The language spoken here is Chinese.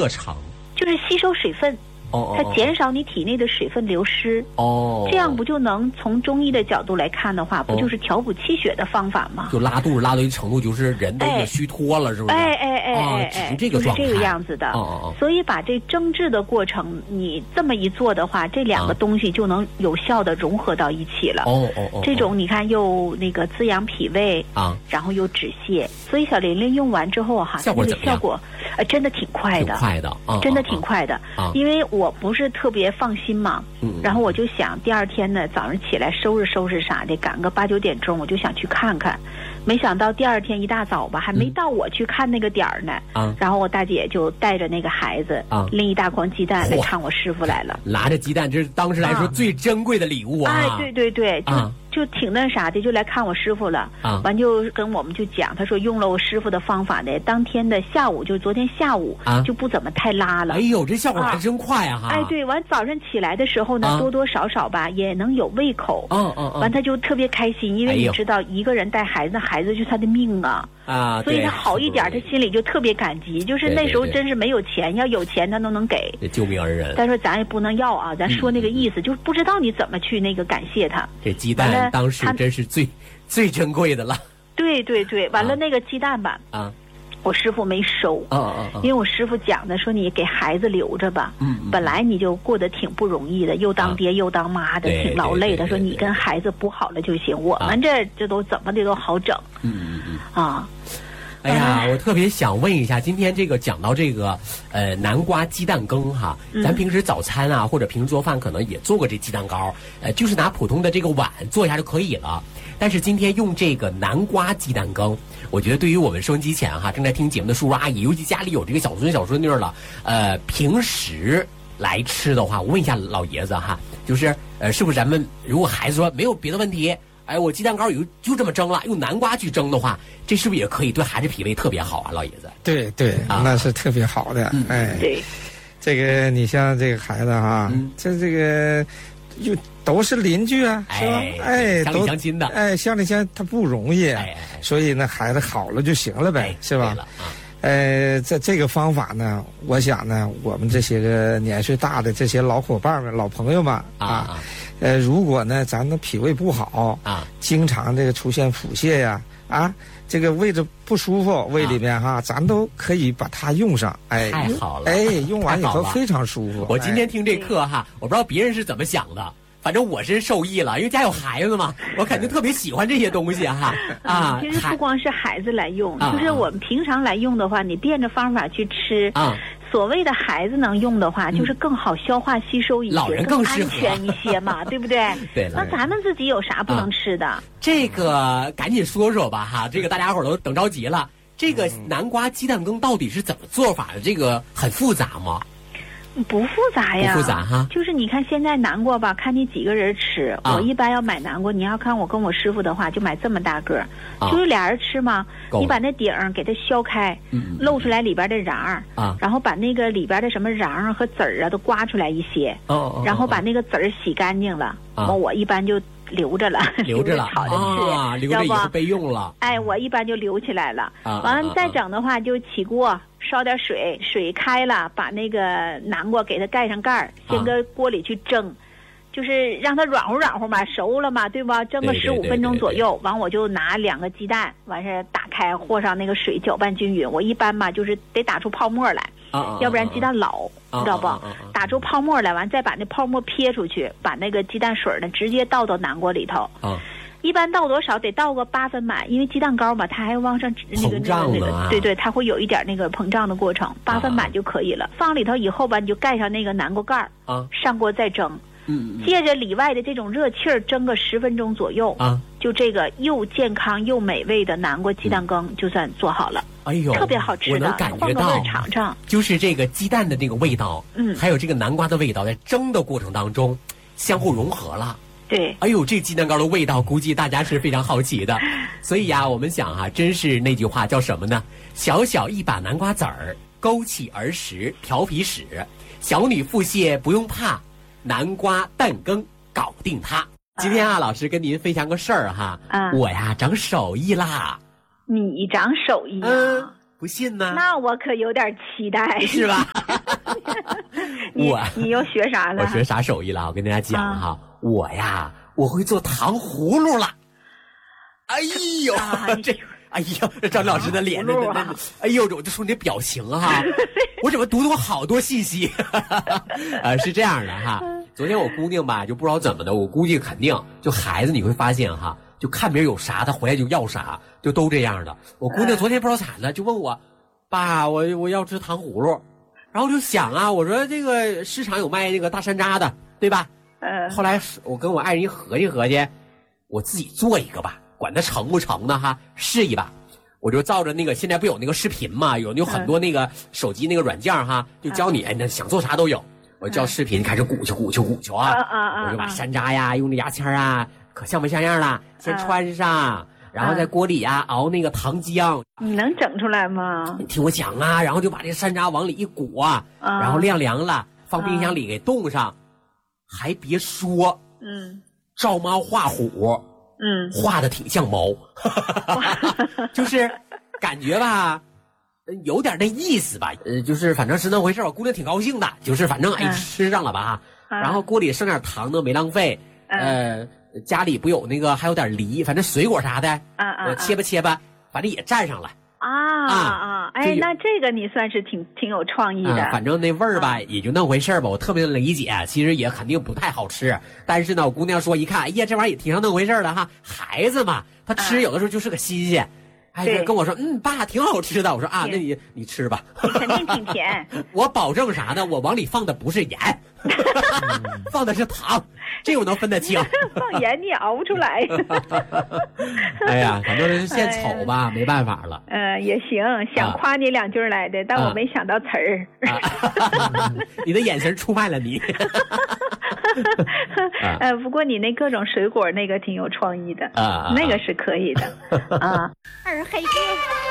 热成？ 就是吸收水分。它减少你体内的水分流失。这样不就能从中医的角度来看的话，不就是调补气血的方法吗？ 就拉肚子拉到一程度，就是人都也虚脱了，是不是？这个状态， 就是这个样子的。所以把这蒸制的过程，你这么一做的话，这两个东西就能有效的融合到一起了。这种你看又那个滋养脾胃然后又止泻，所以小玲玲用完之后哈， 效果怎么样？ 效果真的挺快的，真的挺快的。因为我不是特别放心嘛，然后我就想第二天呢早上起来收拾收拾啥的，赶个8、9点钟我就想去看看，没想到第二天一大早吧，还没到我去看那个点儿呢，然后我大姐就带着那个孩子拎一大筐鸡蛋来看我师傅来了， 拿着鸡蛋，这是当时来说最珍贵的礼物啊！ 对，就挺那啥的，就来看我师傅了。完就跟我们就讲，他说用了我师傅的方法呢，当天的下午，就昨天下午就不怎么太拉了。 哎呦，这效果还真快啊！ 对，完早上起来的时候呢，多多少少吧也能有胃口。完他就特别开心，因为你知道一个人带孩子，孩子就是他的命啊。所以他好一点，他心里就特别感激。就是那时候真是没有钱，要有钱他都能给。 救命恩人。 他说咱也不能要啊，咱说那个意思，就是不知道你怎么去那个感谢他。 这鸡蛋当时真是最珍贵的了。 对，完了那个鸡蛋吧。我师傅没收，因为我师傅讲的说你给孩子留着吧，本来你就过得挺不容易的，又当爹又当妈的，挺劳累的。说你跟孩子补好了就行，我们这都怎么的都好整。 哎呀，我特别想问一下，今天这个讲到这个南瓜鸡蛋羹哈，咱平时早餐啊或者平时做饭可能也做过这鸡蛋糕，就是拿普通的这个碗做一下就可以了。但是今天用这个南瓜鸡蛋羹，我觉得对于我们收音机前哈正在听节目的叔叔阿姨，尤其家里有这个小孙小孙女了，平时来吃的话，我问一下老爷子哈，就是是不是咱们如果孩子说没有别的问题，我鸡蛋糕就这么蒸了，用南瓜去蒸的话，这是不是也可以对孩子脾胃特别好啊，老爷子？ 对，那是特别好的。 对， 这个你像这个孩子哈，这个又都是邻居啊，是吧？ 乡里乡亲的， 乡里乡他不容易，所以呢，孩子好了就行了呗，是吧？这个方法呢，我想呢，我们这些个年岁大的这些老伙伴们、老朋友们如果呢，咱的脾胃不好经常这个出现腹泻呀，这个位置不舒服，胃里面哈，咱都可以把它用上。 太好了！ 用完以后非常舒服。 我今天听这课哈，我不知道别人是怎么想的。反正我是受益了，因为家有孩子嘛，我肯定特别喜欢这些东西哈。 其实不光是孩子来用，就是我们平常来用的话，你变着方法去吃。所谓的孩子能用的话，就是更好消化吸收一些， 老人更安全一些嘛，对不对？ 对。 那咱们自己有啥不能吃的？ 这个赶紧说说吧哈，这个大家伙都等着急了。这个南瓜鸡蛋羹到底是怎么做法的？这个很复杂吗？ 不复杂呀， 不复杂哈。 就是你看现在南瓜吧，看你几个人吃。我一般要买南瓜，你要看我跟我师傅的话，就买这么大个，就是俩人吃嘛。你把那顶给它削开，露出来里边的瓤儿，然后把那个里边的什么瓤和籽儿都刮出来一些，然后把那个籽儿洗干净了。我一般就留着了，炒着吃， 留着以后备用了。 我一般就留起来了。完了再整的话，就起锅。烧点水，水开了，把那个南瓜给它盖上盖儿，先搁锅里去蒸，就是让它软乎嘛，熟了嘛，对吧？蒸个15分钟左右，完我就拿2个鸡蛋，完事打开，和上那个水，搅拌均匀。我一般吧，就是得打出泡沫来，要不然鸡蛋老，知道不？打出泡沫来，完再把那泡沫撇出去，把那个鸡蛋水呢直接倒到南瓜里头。一般倒多少得倒个8分满，因为鸡蛋糕嘛，它还往上那个对，它会有一点那个膨胀的过程，8分满就可以了。放里头以后吧，你就盖上那个南瓜盖儿，上锅再蒸，借着里外的这种热气儿蒸个10分钟左右，就这个又健康又美味的南瓜鸡蛋羹就算做好了。特别好吃的， 我能感觉到， 尝尝， 就是这个鸡蛋的这个味道，还有这个南瓜的味道，在蒸的过程当中相互融合了。 对， 这鸡蛋糕的味道，估计大家是非常好奇的。所以呀，我们想真是那句话叫什么呢？小小一把南瓜籽儿，勾起儿时调皮使。小女腹泻不用怕，南瓜蛋羹搞定它。今天老师跟您分享个事儿哈。我呀长手艺啦。 你长手艺啊？ 不信呢？ 那我可有点期待， 是吧？ 你又学啥了？ 我学啥手艺了？我跟大家讲哈，我呀，我会做糖葫芦了。哎呦，哎呦，张老师的脸，哎呦，我就说你的表情哈，我怎么读懂好多信息？是这样的哈，昨天我姑娘吧，就不知道怎么的，我估计肯定就孩子你会发现哈。就看别人有啥，他回来就要啥，就都这样的。我姑娘昨天不知道咋了，就问我，爸，我要吃糖葫芦，然后就想啊，我说这个市场有卖那个大山楂的，对吧？后来我跟我爱人一合计合计，我自己做一个吧，管它成不成呢哈，试一把。我就照着那个现在不有那个视频嘛，有很多那个手机那个软件哈，就教你那想做啥都有。我照视频开始鼓球啊，我就把山楂呀用那牙签啊。可像不像样了？先穿上，然后在锅里啊熬那个糖浆。 你能整出来吗？ 你听我讲啊，然后就把这山楂往里一裹啊，然后晾凉了，放冰箱里给冻上。还别说，照猫画虎，画的挺像猫，就是感觉吧，有点那意思吧，就是反正是那回事，我姑娘挺高兴的，就是反正吃上了吧，然后锅里剩点糖呢没浪费，家里不有那个还有点梨，反正水果啥的，切吧，反正也蘸上了。 哎，那这个你算是挺有创意的。 反正那味儿吧，也就那回事吧。我特别理解，其实也肯定不太好吃。但是呢，我姑娘说一看，哎呀，这玩意儿也挺像那回事了哈。孩子嘛，他吃有的时候就是个新鲜。哎，跟我说，爸，挺好吃的。我说啊，那你吃吧， 肯定挺甜。 我保证啥呢？我往里放的不是盐，放的是糖，这我能分得清。 放盐你也熬不出来。 哎呀，反正是献丑吧，没办法了。 也行，想夸你两句来的，但我没想到词儿。 你的眼神出卖了你。 不过你那各种水果那个挺有创意的，那个是可以的。二黑哥。